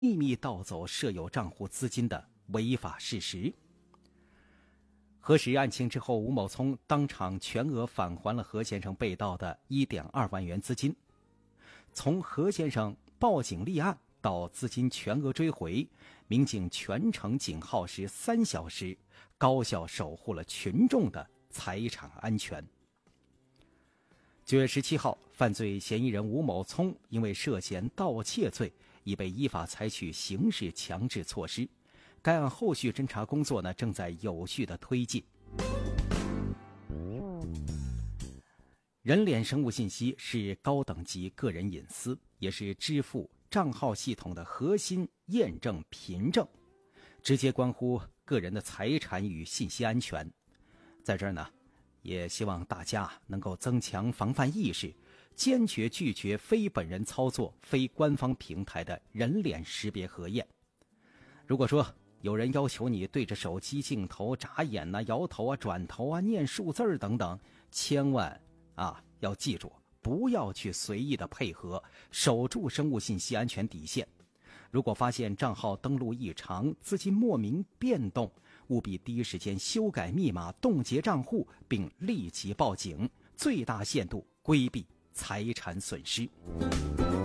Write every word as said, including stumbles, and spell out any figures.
秘密盗走设有账户资金的违法事实。核实案情之后，吴某聪当场全额返还了何先生被盗的 一点二万元资金。从何先生报警立案到资金全额追回，民警全程仅耗时三小时，高效守护了群众的财产安全。九月十七号，犯罪嫌疑人吴某聪因为涉嫌盗窃罪，已被依法采取刑事强制措施。该案后续侦查工作呢，正在有序的推进。人脸生物信息是高等级个人隐私，也是支付账号系统的核心验证凭证，直接关乎个人的财产与信息安全。在这儿呢，也希望大家能够增强防范意识，坚决拒绝非本人操作、非官方平台的人脸识别核验。如果说有人要求你对着手机镜头眨眼啊、摇头啊、转头啊、念数字等等，千万啊要记住，不要去随意的配合，守住生物信息安全底线。如果发现账号登录异常、资金莫名变动，务必第一时间修改密码、冻结账户，并立即报警，最大限度规避财产损失。